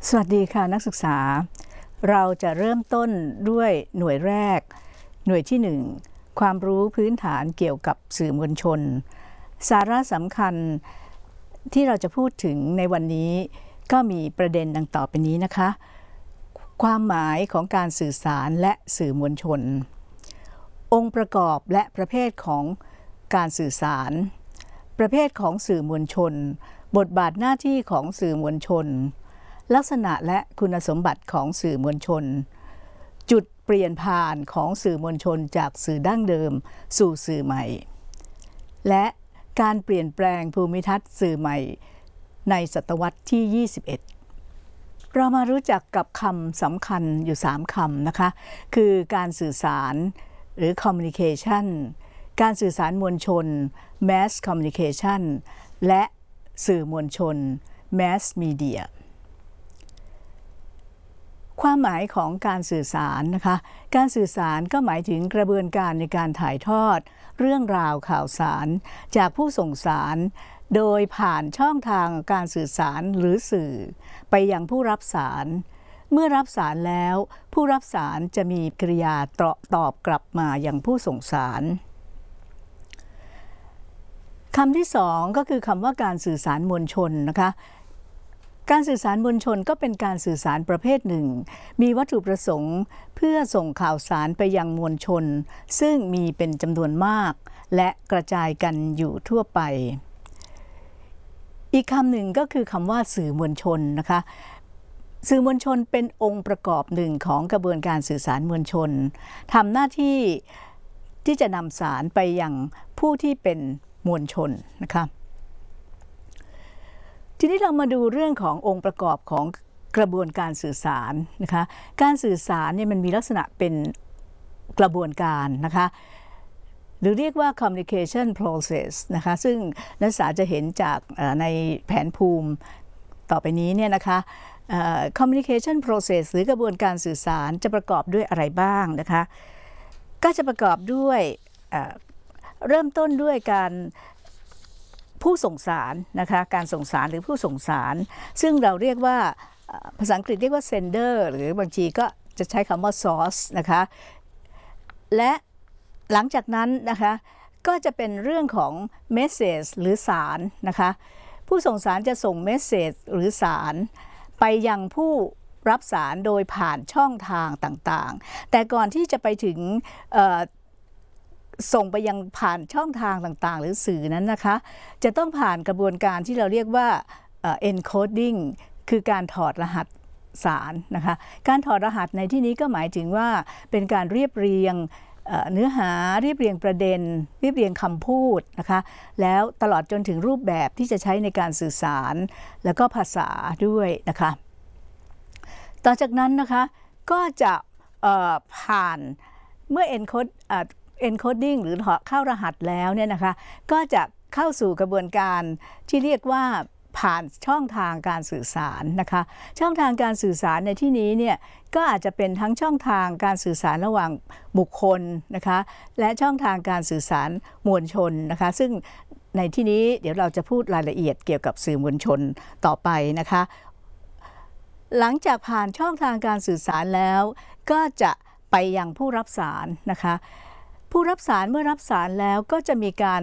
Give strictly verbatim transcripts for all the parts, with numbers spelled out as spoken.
สวัสดีค่ะนักศึกษาเราจะเริ่มต้นด้วยหน่วยแรกหน่วยที่หนึ่งความรู้พื้นฐานเกี่ยวกับสื่อมวลชนสาระสำคัญที่เราจะพูดถึงในวันนี้ก็มีประเด็นดังต่อไปนี้นะคะความหมายของการสื่อสารและสื่อมวลชนองค์ประกอบและประเภทของการสื่อสารประเภทของสื่อมวลชนบทบาทหน้าที่ของสื่อมวลชนลักษณะและคุณสมบัติของสื่อมวลชนจุดเปลี่ยนผ่านของสื่อมวลชนจากสื่อดั้งเดิมสู่สื่อใหม่และการเปลี่ยนแปลงภูมิทัศน์สื่อใหม่ในศตวรรษที่ยี่สิบเอ็ดเรามารู้จักกับคำสำคัญอยู่สามคำนะคะคือการสื่อสารหรือ communication การสื่อสารมวลชน mass communication และสื่อมวลชน mass mediaความหมายของการสื่อสารนะคะการสื่อสารก็หมายถึงกระบวนการในการถ่ายทอดเรื่องราวข่าวสารจากผู้ส่งสารโดยผ่านช่องทางการสื่อสารหรือสื่อไปยังผู้รับสารเมื่อรับสารแล้วผู้รับสารจะมีกริยาตอบกลับมายังผู้ส่งสารคำที่สองก็คือคำว่าการสื่อสารมวลชนนะคะการสื่อสารมวลชนก็เป็นการสื่อสารประเภทหนึ่งมีวัตถุประสงค์เพื่อส่งข่าวสารไปยังมวลชนซึ่งมีเป็นจำนวนมากและกระจายกันอยู่ทั่วไปอีกคำหนึ่งก็คือคำว่าสื่อมวลชนนะคะสื่อมวลชนเป็นองค์ประกอบหนึ่งของกระบวนการสื่อสารมวลชนทำหน้าที่ที่จะนำสารไปยังผู้ที่เป็นมวลชนนะคะทีนี้เรามาดูเรื่องขององค์ประกอบของกระบวนการสื่อสารนะคะการสื่อสารเนี่ยมันมีลักษณะเป็นกระบวนการนะคะหรือเรียกว่า communication process นะคะซึ่งนักศึกษาจะเห็นจากในแผนภูมิต่อไปนี้เนี่ยนะคะ communication process หรือกระบวนการสื่อสารจะประกอบด้วยอะไรบ้างนะคะก็จะประกอบด้วยเริ่มต้นด้วยการผู้ส่งสารนะคะการส่งสารหรือผู้ส่งสารซึ่งเราเรียกว่าภาษาอังกฤษเรียกว่า sender หรือบางทีก็จะใช้คำว่า source นะคะและหลังจากนั้นนะคะก็จะเป็นเรื่องของ message หรือสารนะคะผู้ส่งสารจะส่ง message หรือสารไปยังผู้รับสารโดยผ่านช่องทางต่างๆแต่ก่อนที่จะไปถึงส่งไปยังผ่านช่องทางต่างๆหรือสื่อนั้นนะคะจะต้องผ่านกระบวนการที่เราเรียกว่า encoding คือการถอดรหัสสารนะคะการถอดรหัสในที่นี้ก็หมายถึงว่าเป็นการเรียบเรียงเนื้อหาเรียบเรียงประเด็นเรียบเรียงคำพูดนะคะแล้วตลอดจนถึงรูปแบบที่จะใช้ในการสื่อสารแล้วก็ภาษาด้วยนะคะต่อจากนั้นนะคะก็จะผ่านเมื่อ encode encoding หรือเข้ารหัสแล้วเนี่ยนะคะก็จะเข้าสู่กระบวนการที่เรียกว่าผ่านช่องทางการสื่อสารนะคะช่องทางการสื่อสารในที่นี้เนี่ยก็อาจจะเป็นทั้งช่องทางการสื่อสารระหว่างบุคคลนะคะและช่องทางการสื่อสารมวลชนนะคะซึ่งในที่นี้เดี๋ยวเราจะพูดรายละเอียดเกี่ยวกับสื่อมวลชนต่อไปนะคะหลังจากผ่านช่องทางการสื่อสารแล้วก็จะไปยังผู้รับสารนะคะผู้รับสารเมื่อรับสารแล้วก็จะมีการ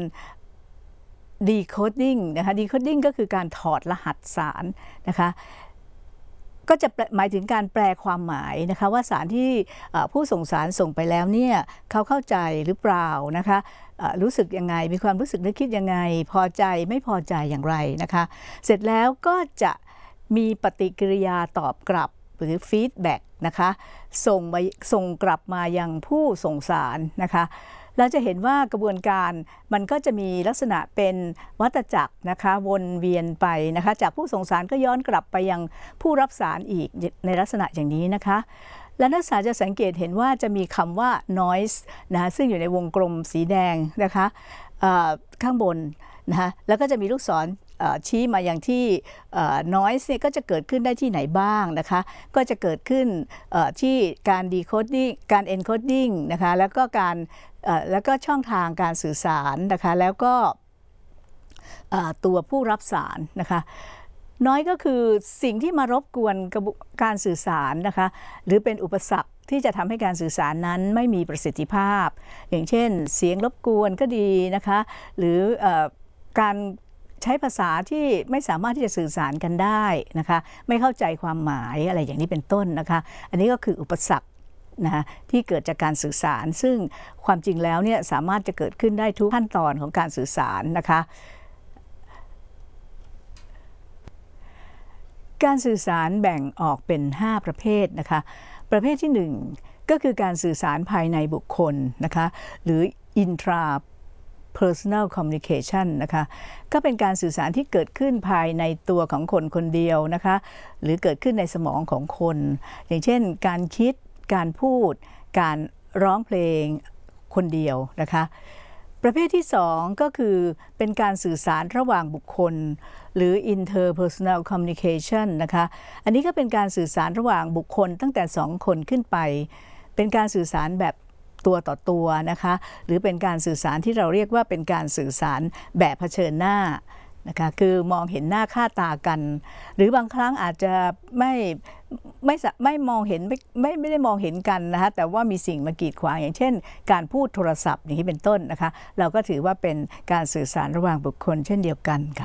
decoding นะคะ decoding ก็คือการถอดรหัสสารนะคะก็จะหมายถึงการแปลความหมายนะคะว่าสารที่ผู้ส่งสารส่งไปแล้วเนี่ยเขาเข้าใจหรือเปล่านะคะรู้สึกยังไงมีความรู้สึกนึกคิดยังไงพอใจไม่พอใจอย่างไรนะคะเสร็จแล้วก็จะมีปฏิกิริยาตอบกลับหรือ feedback นะคะส่งไปส่งกลับมายังผู้ส่งสารนะคะเราจะเห็นว่ากระบวนการมันก็จะมีลักษณะเป็นวัฏจักรนะคะวนเวียนไปนะคะจากผู้ส่งสารก็ย้อนกลับไปยังผู้รับสารอีกในลักษณะอย่างนี้นะคะและนักศึกษาจะสังเกตเห็นว่าจะมีคำว่า noise นะซึ่งอยู่ในวงกลมสีแดงนะคะข้างบนนะคะแล้วก็จะมีลูกศรชี้มาอย่างที่ noise เนี่ยก็จะเกิดขึ้นได้ที่ไหนบ้างนะคะก็จะเกิดขึ้นที่การ decoding การ encoding นะคะแล้วก็การแล้วก็ช่องทางการสื่อสารนะคะแล้วก็ตัวผู้รับสารนะคะน้อยก็คือสิ่งที่มารบกวนการสื่อสารนะคะหรือเป็นอุปสรรคที่จะทำให้การสื่อสารนั้นไม่มีประสิทธิภาพอย่างเช่นเสียงรบกวนก็ดีนะคะหรือเอ่อการใช้ภาษาที่ไม่สามารถที่จะสื่อสารกันได้นะคะไม่เข้าใจความหมายอะไรอย่างนี้เป็นต้นนะคะอันนี้ก็คืออุปสรรคนะคะที่เกิดจากการสื่อสารซึ่งความจริงแล้วเนี่ยสามารถจะเกิดขึ้นได้ทุกขั้นตอนของการสื่อสารนะคะการสื่อสารแบ่งออกเป็นห้าประเภทนะคะประเภทที่หนึ่งก็คือการสื่อสารภายในบุคคลนะคะหรือ intra personal communication นะคะก็เป็นการสื่อสารที่เกิดขึ้นภายในตัวของคนคนเดียวนะคะหรือเกิดขึ้นในสมองของคนอย่างเช่นการคิดการพูดการร้องเพลงคนเดียวนะคะประเภทที่สองก็คือเป็นการสื่อสารระหว่างบุคคลหรือ interpersonal communication นะคะอันนี้ก็เป็นการสื่อสารระหว่างบุคคลตั้งแต่สองคนขึ้นไปเป็นการสื่อสารแบบตัวต่อตัวนะคะหรือเป็นการสื่อสารที่เราเรียกว่าเป็นการสื่อสารแบบเผชิญหน้านะคะคือมองเห็นหน้าค่าตากันหรือบางครั้งอาจจะไม่ไม่ไม่มองเห็นไม่ไม่ไม่ได้มองเห็นกันนะคะแต่ว่ามีสิ่งมากีดขวางอย่างเช่นการพูดโทรศัพท์อย่างนี้เป็นต้นนะคะเราก็ถือว่าเป็นการสื่อสารระหว่างบุคคลเช่นเดียวกันค่ะ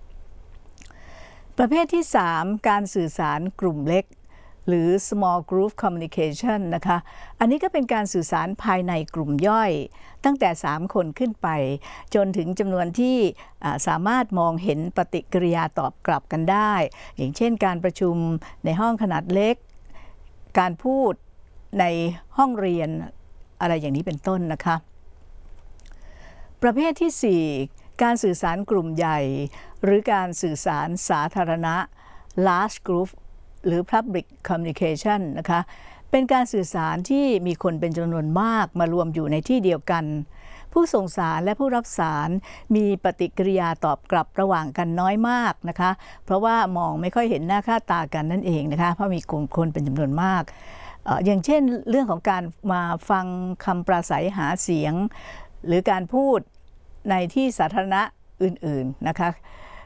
ประเภทที่สามการสื่อสารกลุ่มเล็กหรือ small group communication นะคะอันนี้ก็เป็นการสื่อสารภายในกลุ่มย่อยตั้งแต่สามคนขึ้นไปจนถึงจำนวนที่สามารถมองเห็นปฏิกิริยาตอบกลับกันได้อย่างเช่นการประชุมในห้องขนาดเล็กการพูดในห้องเรียนอะไรอย่างนี้เป็นต้นนะคะประเภทที่สี่การสื่อสารกลุ่มใหญ่หรือการสื่อสารสาธารณะ large groupหรือ Public Communication นะคะเป็นการสื่อสารที่มีคนเป็นจำนวนมากมารวมอยู่ในที่เดียวกันผู้ส่งสารและผู้รับสารมีปฏิกิริยาตอบกลับระหว่างกันน้อยมากนะคะเพราะว่ามองไม่ค่อยเห็นหน้าค่าตากันนั่นเองนะคะเพราะมีกลุ่มคนเป็นจำนวนมาก เอ่อ อย่างเช่นเรื่องของการมาฟังคำปราศัยหาเสียงหรือการพูดในที่สาธารณะอื่นๆนะคะ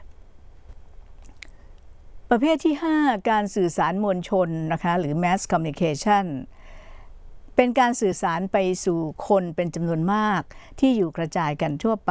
ประเภทที่ห้าการสื่อสารมวลชนนะคะหรือ mass communication เป็นการสื่อสารไปสู่คนเป็นจำนวนมากที่อยู่กระจายกันทั่วไป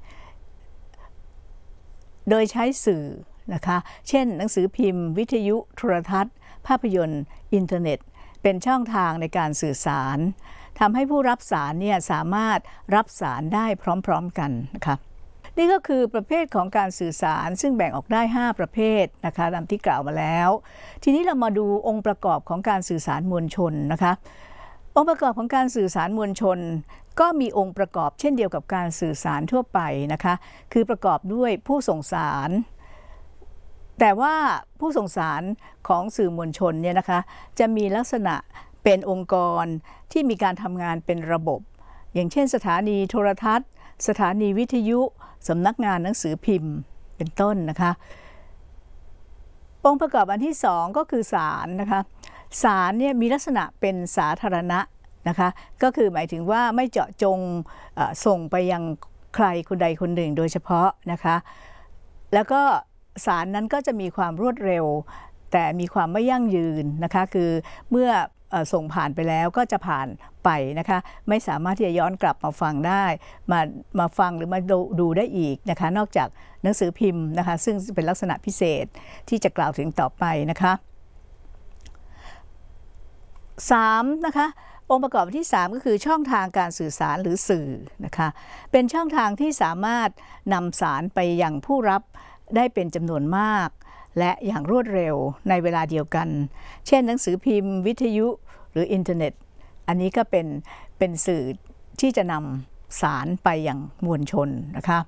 โดยใช้สื่อนะคะเช่นหนังสือพิมพ์วิทยุโทรทัศน์ภาพยนตร์อินเทอร์เน็ตเป็นช่องทางในการสื่อสารทำให้ผู้รับสารเนี่ยสามารถรับสารได้พร้อมๆกันนะคะนี่ก็คือประเภทของการสื่อสารซึ่งแบ่งออกได้ห้าประเภทนะคะตามที่กล่าวมาแล้วทีนี้เรามาดูองค์ประกอบของการสื่อสารมวลชนนะคะองค์ประกอบของการสื่อสารมวลชนก็มีองค์ประกอบเช่นเดียวกับการสื่อสารทั่วไปนะคะคือประกอบด้วยผู้ส่งสารแต่ว่าผู้ส่งสารของสื่อมวลชนเนี่ยนะคะจะมีลักษณะเป็นองค์กรที่มีการทำงานเป็นระบบอย่างเช่นสถานีโทรทัศน์สถานีวิทยุสำนักงานหนังสือพิมพ์เป็นต้นนะคะองค์ประกอบอันที่สองก็คือศาลนะคะศาลเนี่ยมีลักษณะเป็นสาธารณะนะคะก็คือหมายถึงว่าไม่เจาะจงส่งไปยังใครคนใดคนหนึ่งโดยเฉพาะนะคะแล้วก็ศาลนั้นก็จะมีความรวดเร็วแต่มีความไม่ยั่งยืนนะคะคือเมื่อส่งผ่านไปแล้วก็จะผ่านไปนะคะไม่สามารถที่จะย้อนกลับมาฟังได้มามาฟังหรือมาดูดูได้อีกนะคะนอกจากหนังสือพิมพ์นะคะซึ่งเป็นลักษณะพิเศษที่จะกล่าวถึงต่อไปนะคะสามนะคะองค์ประกอบที่สามก็คือช่องทางการสื่อสารหรือสื่อนะคะเป็นช่องทางที่สามารถนำสารไปยังผู้รับได้เป็นจำนวนมากและอย่างรวดเร็วในเวลาเดียวกันเช่นหนังสือพิมพ์วิทยุหรืออินเทอร์เน็ตอันนี้ก็เป็นเป็นสื่อที่จะนำสารไปยังมวลชนนะคะ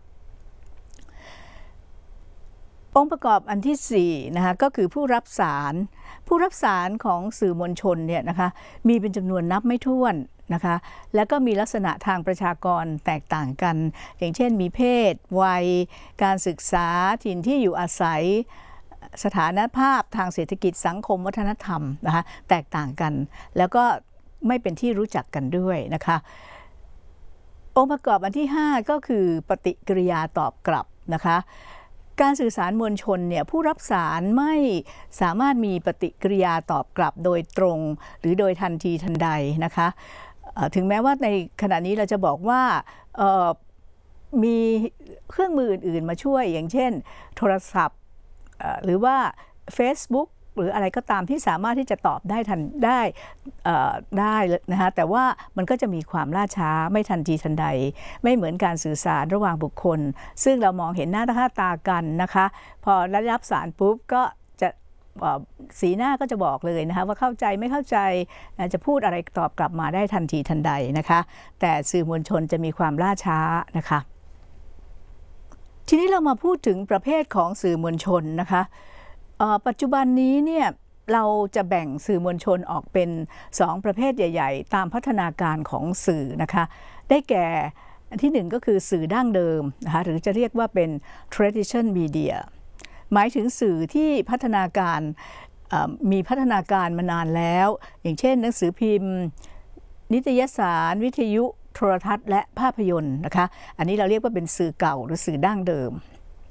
องค์ประกอบอันที่สี่นะคะก็คือผู้รับสารผู้รับสารของสื่อมวลชนเนี่ยนะคะมีเป็นจำนวนนับไม่ถ้วนนะคะแล้วก็มีลักษณะทางประชากรแตกต่างกันอย่างเช่นมีเพศวัยการศึกษาถิ่นที่อยู่อาศัยสถานภาพทางเศรษฐกิจสังคมวัฒนธรรมนะคะแตกต่างกันแล้วก็ไม่เป็นที่รู้จักกันด้วยนะคะองค์ประกอบอันที่ห้าก็คือปฏิกิริยาตอบกลับนะคะการสื่อสารมวลชนเนี่ยผู้รับสารไม่สามารถมีปฏิกิริยาตอบกลับโดยตรงหรือโดยทันทีทันใดนะคะถึงแม้ว่าในขณะนี้เราจะบอกว่ามีเครื่องมืออื่นๆมาช่วยอย่างเช่นโทรศัพท์หรือว่า Facebook หรืออะไรก็ตามที่สามารถที่จะตอบได้ทันได้ได้นะคะแต่ว่ามันก็จะมีความล่าช้าไม่ทันทีทันใดไม่เหมือนการสื่อสารระหว่างบุคคลซึ่งเรามองเห็นหน้าค่าตากันนะคะพอได้รับสารปุ๊บก็จะสีหน้าก็จะบอกเลยนะคะว่าเข้าใจไม่เข้าใจจะพูดอะไรตอบกลับมาได้ทันทีทันใดนะคะแต่สื่อมวลชนจะมีความล่าช้านะคะทีนี้เรามาพูดถึงประเภทของสื่อมวลชนนะคะปัจจุบันนี้เนี่ยเราจะแบ่งสื่อมวลชนออกเป็นสองประเภทใหญ่ๆตามพัฒนาการของสื่อนะคะได้แก่ที่หนึ่งก็คือสื่อดั้งเดิมนะคะหรือจะเรียกว่าเป็น tradition media หมายถึงสื่อที่พัฒนาการมีพัฒนาการมานานแล้วอย่างเช่นหนังสือพิมพ์นิตยสารวิทยุโทรทัศน์และภาพยนตร์นะคะอันนี้เราเรียกว่าเป็นสื่อเก่าหรือสื่อดั้งเดิม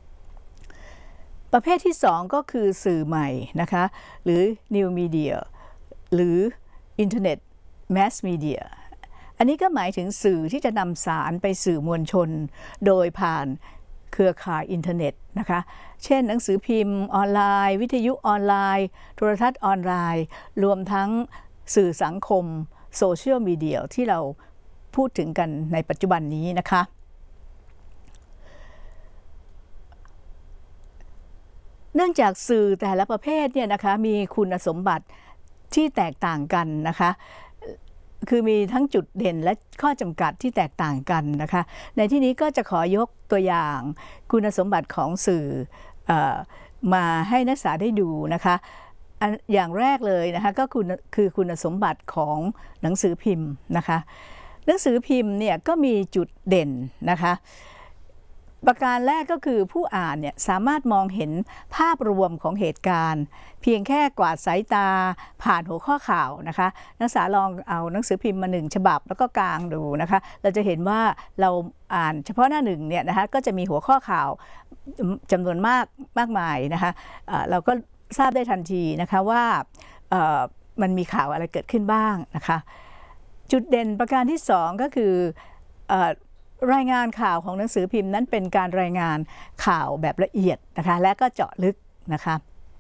ประเภทที่สองก็คือสื่อใหม่นะคะหรือ new media หรือ internet mass media อันนี้ก็หมายถึงสื่อที่จะนำสารไปสื่อมวลชนโดยผ่านเครือข่ายอินเทอร์เน็ตนะคะเช่นหนังสือพิมพ์ออนไลน์วิทยุออนไลน์โทรทัศน์ออนไลน์รวมทั้งสื่อสังคมโซเชียลมีเดียที่เราพูดถึงกันในปัจจุบันนี้นะคะเนื่องจากสื่อแต่ละประเภทเนี่ยนะคะมีคุณสมบัติที่แตกต่างกันนะคะคือมีทั้งจุดเด่นและข้อจำกัดที่แตกต่างกันนะคะในที่นี้ก็จะขอยกตัวอย่างคุณสมบัติของสื่อเอ่อมาให้นักศึกษาได้ดูนะคะอย่างแรกเลยนะคะก็คือคือคุณสมบัติของหนังสือพิมพ์นะคะหนังสือพิมพ์เนี่ยก็มีจุดเด่นนะคะประการแรกก็คือผู้อ่านเนี่ยสามารถมองเห็นภาพรวมของเหตุการณ์เพียงแค่กวาดสายตาผ่านหัวข้อข่าวนะคะนักศึกษาลองเอาหนังสือพิมพ์มาหนึ่งฉบับแล้วก็กางดูนะคะเราจะเห็นว่าเราอ่านเฉพาะหน้าหนึ่งเนี่ยนะคะก็จะมีหัวข้อข่าวจำนวนมากมากมายนะคะเราก็ทราบได้ทันทีนะคะว่ามันมีข่าวอะไรเกิดขึ้นบ้างนะคะจุดเด่นประการที่สองก็คือรายงานข่าวของหนังสือพิมพ์นั้นเป็นการรายงานข่าวแบบละเอียดนะคะและก็เจาะลึกนะคะ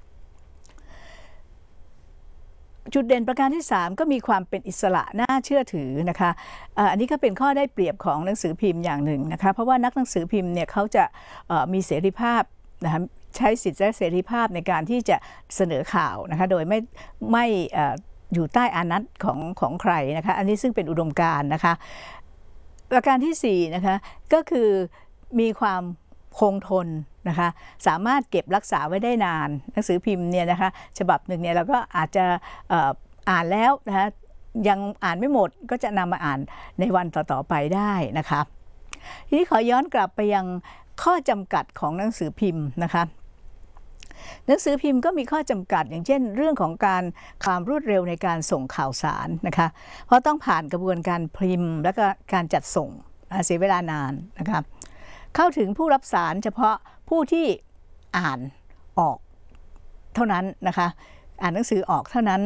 จุดเด่นประการที่สามก็มีความเป็นอิสระน่าเชื่อถือนะคะอันนี้ก็เป็นข้อได้เปรียบของหนังสือพิมพ์อย่างหนึ่งนะคะเพราะว่านักหนังสือพิมพ์เนี่ยเขาจะมีเสรีภาพนะคะใช้สิทธิและเสรีภาพในการที่จะเสนอข่าวนะคะโดยไม่ไม่อยู่ใต้อานัตของของใครนะคะอันนี้ซึ่งเป็นอุดมการณ์นะคะประการที่สี่นะคะก็คือมีความคงทนนะคะสามารถเก็บรักษาไว้ได้นานหนังสือพิมพ์เนี่ยนะคะฉบับหนึ่งเนี่ยเราก็อาจจะอ่านแล้วนะคะยังอ่านไม่หมดก็จะนำมาอ่านในวันต่อๆไปได้นะคะทีนี้ขอย้อนกลับไปยังข้อจำกัดของหนังสือพิมพ์นะคะหนังสือพิมพ์ก็มีข้อจำกัดอย่างเช่นเรื่องของการความรวดเร็วในการส่งข่าวสารนะคะเพราะต้องผ่านกระบวนการพิมพ์และก็การจัดส่งเสียเวลานานนะคะเข้าถึงผู้รับสารเฉพาะผู้ที่อ่านออกเท่านั้นนะคะอ่านหนังสือออกเท่านั้น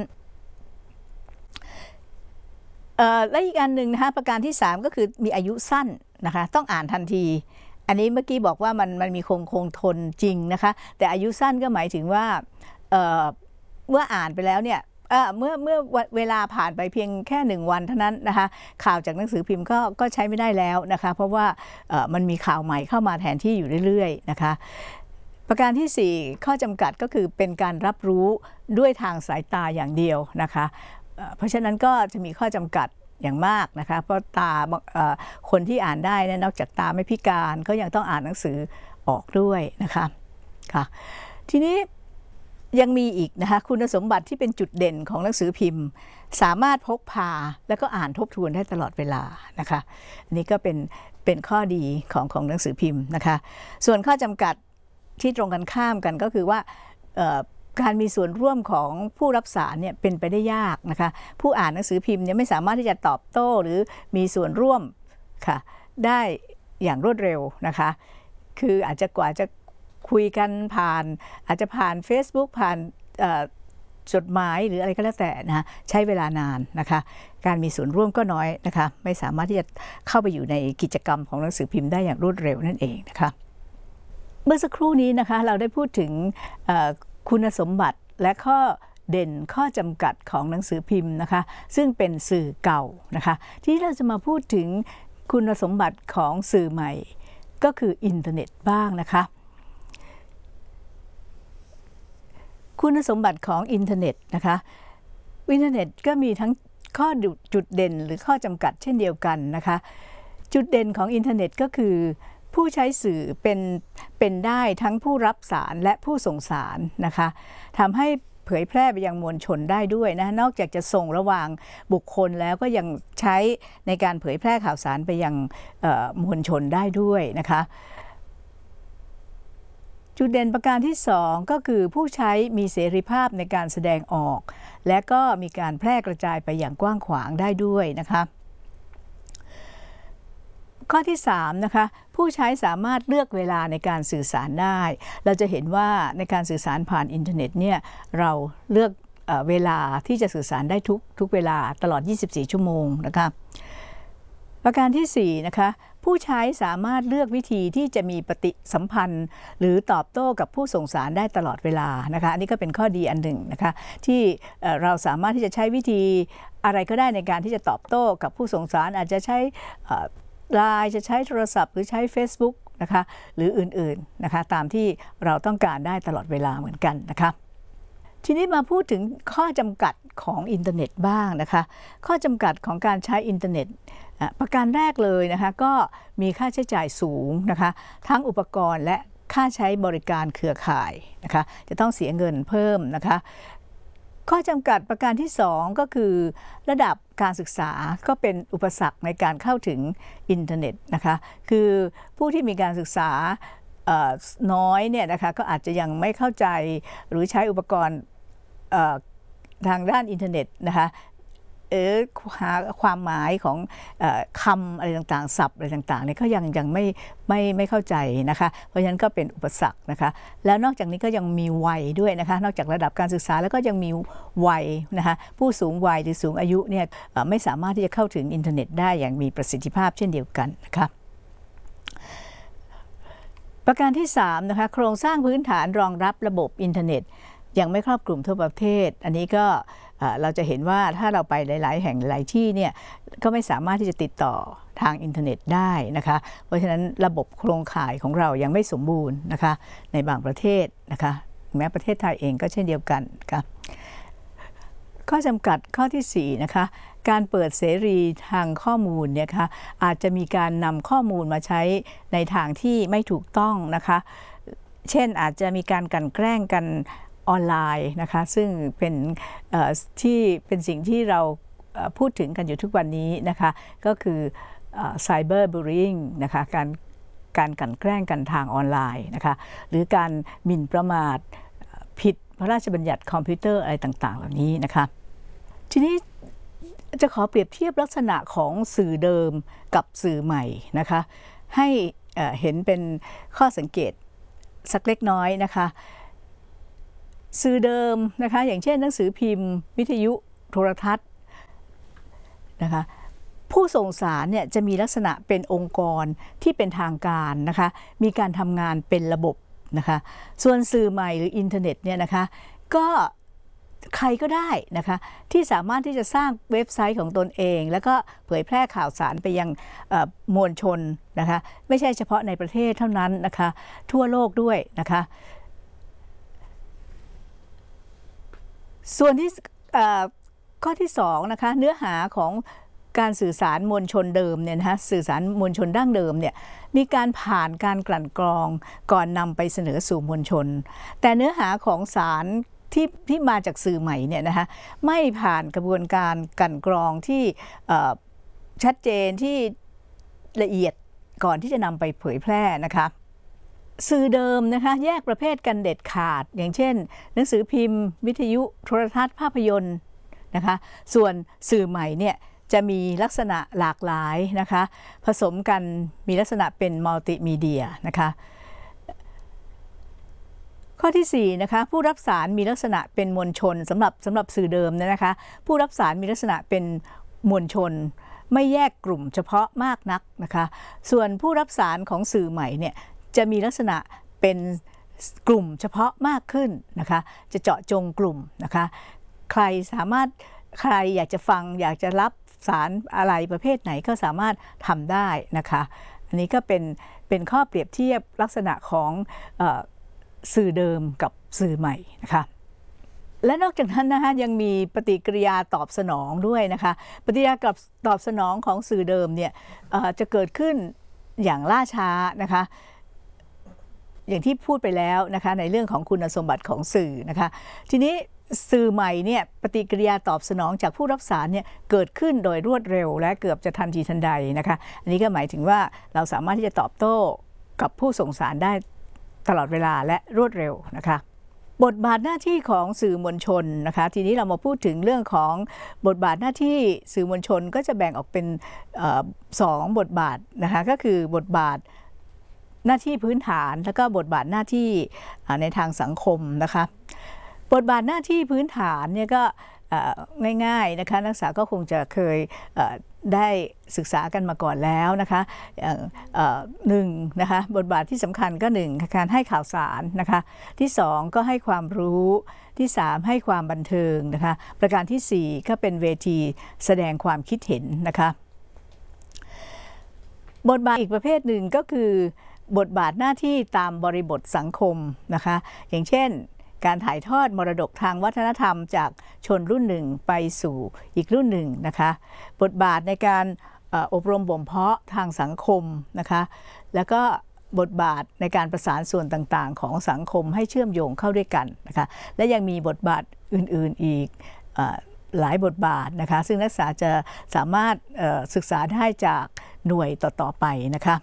และอีกอันหนึ่งนะคะประการที่สามก็คือมีอายุสั้นนะคะต้องอ่านทันทีอันนี้เมื่อกี้บอกว่ามันมันมีคงคงทนจริงนะคะแต่อายุสั้นก็หมายถึงว่า เ, เมื่ออ่านไปแล้วเนี่ยเมื่อเมื่อเวลาผ่านไปเพียงแค่หนึ่งวันเท่านั้นนะคะข่าวจากหนังสือพิมพ์ก็ก็ใช้ไม่ได้แล้วนะคะเพราะว่ามันมีข่าวใหม่เข้ามาแทนที่อยู่เรื่อยๆนะคะประการที่สี่ข้อจำกัดก็คือเป็นการรับรู้ด้วยทางสายตาอย่างเดียวนะคะเพราะฉะนั้นก็จะมีข้อจำกัดอย่างมากนะคะเพราะตาคนที่อ่านได้เนี่ยนอกจากตาไม่พิการก็ยังต้องอ่านหนังสือออกด้วยนะคะค่ะทีนี้ยังมีอีกนะคะคุณสมบัติที่เป็นจุดเด่นของหนังสือพิมพ์สามารถพกพาแล้วก็อ่านทบทวนได้ตลอดเวลานะคะอันนี้ก็เป็นเป็นข้อดีของของหนังสือพิมพ์นะคะส่วนข้อจำกัดที่ตรงกันข้ามกันก็คือว่าการมีส่วนร่วมของผู้รับสารเนี่ยเป็นไปได้ยากนะคะผู้อ่านหนังสือพิมพ์เนี่ยไม่สามารถที่จะตอบโต้หรือมีส่วนร่วมค่ะได้อย่างรวดเร็วนะคะคืออาจจะกว่าจะคุยกันผ่านอาจจะผ่าน Facebook ผ่านจดหมายหรืออะไรก็แล้วแต่นะใช้เวลานานนะคะการมีส่วนร่วมก็น้อยนะคะไม่สามารถที่จะเข้าไปอยู่ในกิจกรรมของหนังสือพิมพ์ได้อย่างรวดเร็วนั่นเองนะคะเมื่อสักครู่นี้นะคะเราได้พูดถึงคุณสมบัติและข้อเด่นข้อจำกัดของหนังสือพิมพ์นะคะซึ่งเป็นสื่อเก่านะคะที่เราจะมาพูดถึงคุณสมบัติของสื่อใหม่ก็คืออินเทอร์เน็ตบ้างนะคะคุณสมบัติของอินเทอร์เน็ตนะคะอินเทอร์เน็ตก็มีทั้งข้อจุดเด่นหรือข้อจำกัดเช่นเดียวกันนะคะจุดเด่นของอินเทอร์เน็ตก็คือผู้ใช้สื่อเป็นเป็นได้ทั้งผู้รับสารและผู้ส่งสารนะคะทำให้เผยแพร่ไปยังมวลชนได้ด้วยนะนอกจากจะส่งระหว่างบุคคลแล้วก็ยังใช้ในการเผยแพร่ข่าวสารไปยังมวลชนได้ด้วยนะคะจุดเด่นประการที่สองก็คือผู้ใช้มีเสรีภาพในการแสดงออกและก็มีการแพร่กระจายไปอย่างกว้างขวางได้ด้วยนะคะข้อที่สามนะคะผู้ใช้สามารถเลือกเวลาในการสื่อสารได้เราจะเห็นว่าในการสื่อสารผ่านอินเทอร์เน็ตเนี่ยเราเลือกเอ่อเวลาที่จะสื่อสารได้ทุกทุกเวลาตลอดยี่สิบสี่ชั่วโมงนะคะประการที่สี่นะคะผู้ใช้สามารถเลือกวิธีที่จะมีปฏิสัมพันธ์หรือตอบโต้กับผู้ส่งสารได้ตลอดเวลานะคะอันนี้ก็เป็นข้อดีอันหนึ่งนะคะที่เราสามารถที่จะใช้วิธีอะไรก็ได้ในการที่จะตอบโต้กับผู้ส่งสารอาจจะใช้ไลน์จะใช้โทรศัพท์หรือใช้ Facebook นะคะหรืออื่นๆนะคะตามที่เราต้องการได้ตลอดเวลาเหมือนกันนะคะทีนี้มาพูดถึงข้อจำกัดของอินเทอร์เน็ตบ้างนะคะข้อจำกัดของการใช้อินเทอร์เน็ตประการแรกเลยนะคะก็มีค่าใช้จ่ายสูงนะคะทั้งอุปกรณ์และค่าใช้บริการเครือข่ายนะคะจะต้องเสียเงินเพิ่มนะคะข้อจำกัดประการที่สองก็คือระดับการศึกษาก็เป็นอุปสรรคในการเข้าถึงอินเทอร์เน็ตนะคะคือผู้ที่มีการศึกษาน้อยเนี่ยนะคะก็อาจจะยังไม่เข้าใจหรือใช้อุปกรณ์ทางด้านอินเทอร์เน็ตนะคะเออหาความหมายของเอ่อคำอะไรต่างๆศัพท์อะไรต่างๆเนี่ยก็ยังยังไม่ไม่ไม่เข้าใจนะคะเพราะฉะนั้นก็เป็นอุปสรรคนะคะแล้วนอกจากนี้ก็ยังมีวัยด้วยนะคะนอกจากระดับการศึกษาแล้วก็ยังมีวัยนะคะผู้สูงวัยหรือสูงอายุเนี่ยไม่สามารถที่จะเข้าถึงอินเทอร์เน็ตได้อย่างมีประสิทธิภาพเช่นเดียวกันนะคะประการที่สามนะคะโครงสร้างพื้นฐานรองรับระบบอินเทอร์เน็ตยังไม่ครอบคลุมทั่วประเทศอันนี้ก็เราจะเห็นว่าถ้าเราไปหลายๆแห่งหลายที่เนี่ยก็ไม่สามารถที่จะติดต่อทางอินเทอร์เน็ตได้นะคะเพราะฉะนั้นระบบโครงข่ายของเรายังไม่สมบูรณ์นะคะในบางประเทศนะคะแม้ประเทศไทยเองก็เช่นเดียวกันนะคะข้อจำกัดข้อที่สี่นะคะการเปิดเสรีทางข้อมูลเนี่ยค่ะอาจจะมีการนำข้อมูลมาใช้ในทางที่ไม่ถูกต้องนะคะเช่นอาจจะมีการกลั่นแกล้งกันออนไลน์นะคะซึ่งเป็นที่เป็นสิ่งที่เราพูดถึงกันอยู่ทุกวันนี้นะคะก็คือไซเบอร์บูลลี่งนะคะการการกลั่นแกล้งกันทางออนไลน์นะคะหรือการหมิ่นประมาทผิดพระราชบัญญัติคอมพิวเตอร์อะไรต่างๆเหล่านี้นะคะทีนี้จะขอเปรียบเทียบลักษณะของสื่อเดิมกับสื่อใหม่นะคะให้เห็นเป็นข้อสังเกตสักเล็กน้อยนะคะสื่อเดิมนะคะอย่างเช่นหนังสือพิมพ์วิทยุโทรทัศน์นะคะผู้ส่งสารเนี่ยจะมีลักษณะเป็นองค์กรที่เป็นทางการนะคะมีการทำงานเป็นระบบนะคะส่วนสื่อใหม่หรืออินเทอร์เน็ตเนี่ยนะคะก็ใครก็ได้นะคะที่สามารถที่จะสร้างเว็บไซต์ของตนเองแล้วก็เผยแพร่ข่าวสารไปยังมวลชนนะคะไม่ใช่เฉพาะในประเทศเท่านั้นนะคะทั่วโลกด้วยนะคะส่วนที่ข้อที่สองนะคะเนื้อหาของการสื่อสารมวลชนเดิมเนี่ยนะคะสื่อสารมวลชนดั้งเดิมเนี่ยมีการผ่านการกลั่นกรองก่อนนำไปเสนอสู่มวลชนแต่เนื้อหาของสารที่ที่มาจากสื่อใหม่เนี่ยนะคะไม่ผ่านกระบวนการกลั่นกรองที่ชัดเจนที่ละเอียดก่อนที่จะนำไปเผยแพร่นะคะสื่อเดิมนะคะแยกประเภทกันเด็ดขาดอย่างเช่นหนังสือพิมพ์วิทยุโทรทัศน์ภาพยนตร์นะคะส่วนสื่อใหม่เนี่ยจะมีลักษณะหลากหลายนะคะผสมกันมีลักษณะเป็นมัลติมีเดียนะคะข้อที่สี่นะคะผู้รับสารมีลักษณะเป็นมวลชนสำหรับสำหรับสื่อเดิมเนี่ยนะคะผู้รับสารมีลักษณะเป็นมวลชนไม่แยกกลุ่มเฉพาะมากนักนะคะส่วนผู้รับสารของสื่อใหม่เนี่ยจะมีลักษณะเป็นกลุ่มเฉพาะมากขึ้นนะคะจะเจาะจงกลุ่มนะคะใครสามารถใครอยากจะฟังอยากจะรับสารอะไรประเภทไหนก็สามารถทำได้นะคะอันนี้ก็เป็นเป็นข้อเปรียบเทียบลักษณะของเอ่อสื่อเดิมกับสื่อใหม่นะคะและนอกจากนั้นนะคะยังมีปฏิกิริยาตอบสนองด้วยนะคะปฏิกิริยากับตอบสนองของสื่อเดิมเนี่ยจะเกิดขึ้นอย่างล่าช้านะคะอย่างที่พูดไปแล้วนะคะในเรื่องของคุณสมบัติของสื่อนะคะทีนี้สื่อใหม่เนี่ยปฏิกิริยาตอบสนองจากผู้รับสารเนี่ยเกิดขึ้นโดยรวดเร็วและเกือบจะทันทีทันใดนะคะอันนี้ก็หมายถึงว่าเราสามารถที่จะตอบโต้กับผู้ส่งสารได้ตลอดเวลาและรวดเร็วนะคะบทบาทหน้าที่ของสื่อมวลชนนะคะทีนี้เรามาพูดถึงเรื่องของบทบาทหน้าที่สื่อมวลชนก็จะแบ่งออกเป็นสองบทบาทนะคะก็คือบทบาทหน้าที่พื้นฐานแล้วก็บทบาทหน้าที่ในทางสังคมนะคะบทบาทหน้าที่พื้นฐานเนี่ยก็ง่ายๆนะคะนักศึกษาก็คงจะเคยได้ศึกษากันมาก่อนแล้วนะคะหนึ่งนะคะบทบาทที่สำคัญก็หนึ่งการให้ข่าวสารนะคะที่สองก็ให้ความรู้ที่สามให้ความบันเทิงนะคะประการที่สี่ก็เป็นเวทีแสดงความคิดเห็นนะคะบทบาทอีกประเภทหนึ่งก็คือบทบาทหน้าที่ตามบริบทสังคมนะคะอย่างเช่นการถ่ายทอดมรดกทางวัฒนธรรมจากชนรุ่นหนึ่งไปสู่อีกรุ่นหนึ่งนะคะบทบาทในการอบรมบ่มเพาะทางสังคมนะคะแล้วก็บทบาทในการประสานส่วนต่างๆของสังคมให้เชื่อมโยงเข้าด้วยกันนะคะและยังมีบทบาทอื่นๆอีกหลายบทบาทนะคะซึ่งนักศึกษาจะสามารถศึกษาได้จากหน่วยต่อๆไปนะคะ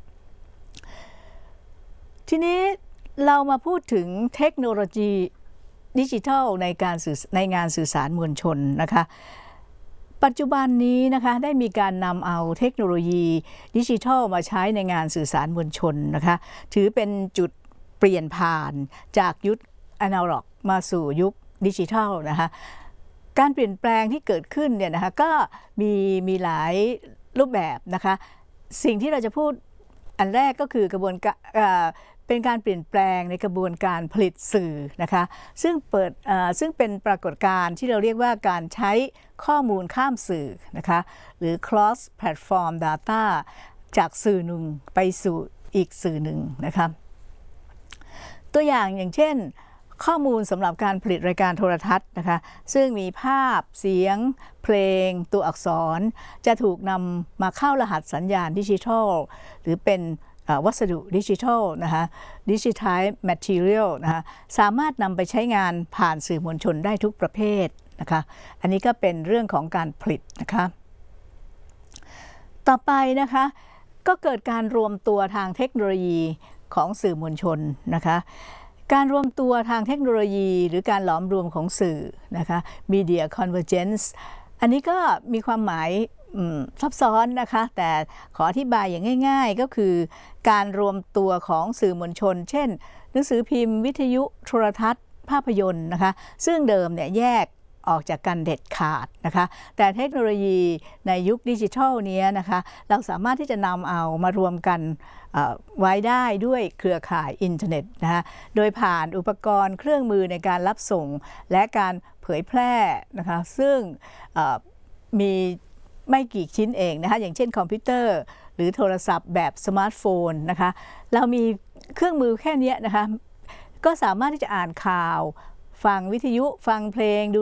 ทีนี้เรามาพูดถึงเทคโนโลยีดิจิทัลในการสื่อในงานสื่อสารมวลชนนะคะปัจจุบันนี้นะคะได้มีการนำเอาเทคโนโลยีดิจิทัลมาใช้ในงานสื่อสารมวลชนนะคะถือเป็นจุดเปลี่ยนผ่านจากยุคอนาล็อกมาสู่ยุคดิจิทัลนะคะการเปลี่ยนแปลงที่เกิดขึ้นเนี่ยนะคะก็มีมีหลายรูปแบบนะคะสิ่งที่เราจะพูดอันแรกก็คือกระบวนการเป็นการเปลี่ยนแปลงในกระบวนการผลิตสื่อนะคะซึ่งเปิดซึ่งเป็นปรากฏการณ์ที่เราเรียกว่าการใช้ข้อมูลข้ามสื่อนะคะหรือ cross platform data จากสื่อหนึ่งไปสู่อีกสื่อหนึ่งนะคะตัวอย่างอย่างเช่นข้อมูลสำหรับการผลิตรายการโทรทัศน์นะคะซึ่งมีภาพเสียงเพลงตัวอักษรจะถูกนำมาเข้ารหัสสัญญาณดิจิทัลหรือเป็นวัสดุดิจิทัลนะคะดิจิทัลแมททีเรียลนะคะสามารถนำไปใช้งานผ่านสื่อมวลชนได้ทุกประเภทนะคะอันนี้ก็เป็นเรื่องของการผลิตนะคะต่อไปนะคะก็เกิดการรวมตัวทางเทคโนโลยีของสื่อมวลชนนะคะการรวมตัวทางเทคโนโลยีหรือการหลอมรวมของสื่อนะคะ Media Convergence อันนี้ก็มีความหมายซับซ้อนนะคะแต่ขออธิบายอย่างง่ายๆก็คือการรวมตัวของสื่อมวลชนเช่นหนังสือพิมพ์วิทยุโทรทัศน์ภาพยนตร์นะคะซึ่งเดิมเนี่ยแยกออกจากกันเด็ดขาดนะคะแต่เทคโนโลยีในยุคดิจิทัลนี้นะคะเราสามารถที่จะนำเอามารวมกันไว้ได้ด้วยเครือข่ายอินเทอร์เน็ตนะคะโดยผ่านอุปกรณ์เครื่องมือในการรับส่งและการเผยแพร่นะคะซึ่งมีไม่กี่ชิ้นเองนะคะอย่างเช่นคอมพิวเตอร์หรือโทรศัพท์แบบสมาร์ทโฟนนะคะเรามีเครื่องมือแค่นี้นะคะก็สามารถที่จะอ่านข่าวฟังวิทยุฟังเพลงดู